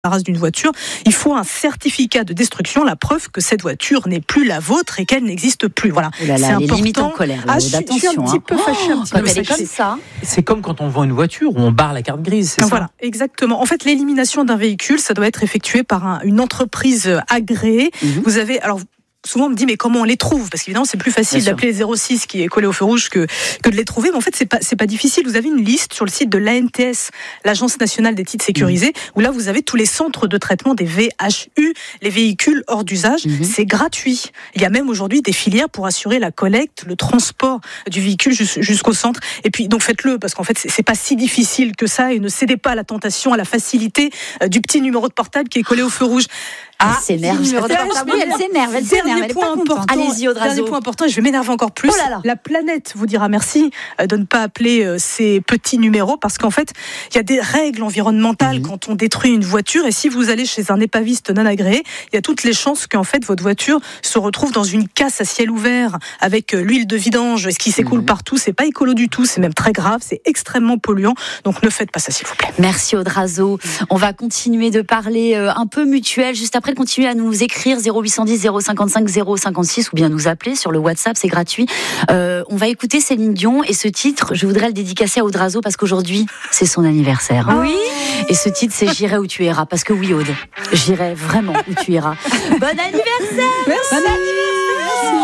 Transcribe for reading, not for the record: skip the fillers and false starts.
débarrasse d'une voiture, il faut un certificat de destruction, la preuve que cette voiture n'est plus la vôtre et qu'elle n'existe plus. Voilà. Oh là là, c'est les important. limites en colère. Là, Je suis un attention, petit peu fâchée, un petit peu elle est fâchée. comme ça. C'est comme quand on vend une voiture où on barre la carte grise, c'est Voilà, exactement. En fait, l'élimination d'un véhicule, ça doit être effectué par une entreprise agréée. Vous avez, alors, souvent on me dit mais comment on les trouve, parce qu'évidemment c'est plus facile d'appeler 06 qui est collé au feu rouge que de les trouver, mais en fait c'est pas difficile. Vous avez une liste sur le site de l'ANTS, l'Agence nationale des titres sécurisés, où là vous avez tous les centres de traitement des VHU, les véhicules hors d'usage. C'est gratuit. Il y a même aujourd'hui des filières pour assurer la collecte, le transport du véhicule jusqu'au centre. Et puis donc faites-le, parce qu'en fait c'est pas si difficile que ça, et ne cédez pas à la tentation, à la facilité du petit numéro de portable qui est collé au feu rouge. Elle s'énerve. Elle s'énerve. Dernier point important. Allez-y, Audrazo. Dernier point important, et je vais m'énerver encore plus. Oh là là. La planète vous dira merci de ne pas appeler ces petits numéros, parce qu'en fait, il y a des règles environnementales quand on détruit une voiture, et si vous allez chez un épaviste non agréé, il y a toutes les chances qu'en fait votre voiture se retrouve dans une casse à ciel ouvert avec l'huile de vidange, ce qui s'écoule partout. C'est pas écolo du tout, c'est même très grave, c'est extrêmement polluant. Donc ne faites pas ça, s'il vous plaît. Merci Audrazo. On va continuer de parler un peu mutuel juste après. Continuez à nous écrire 0810 055 056 ou bien nous appeler sur le WhatsApp, c'est gratuit. On va écouter Céline Dion, et ce titre, je voudrais le dédicacer à Audrazo parce qu'aujourd'hui, c'est son anniversaire. Oui. Et ce titre, c'est J'irai où tu iras, parce que oui, Aude, j'irai vraiment où tu iras. Bon anniversaire. Merci. Bon anniversaire.